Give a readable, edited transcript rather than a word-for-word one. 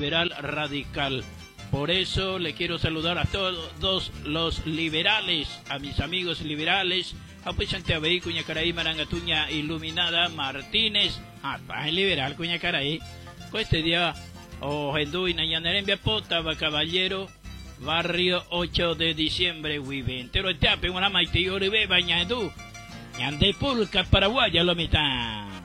liberal radical. Por eso le quiero saludar a todos los liberales, a mis amigos liberales, a pues Santiago, Cuñacaraí, Marangatuña, Iluminada, Martínez, el liberal Cuñacaraí, pues este día, Hendú y Nayanerembia Potaba, Caballero, barrio 8 de diciembre, Huiventero, Etape, una maite y Oribe, Bañadú, Yandepulca, Paraguay, lo mitad.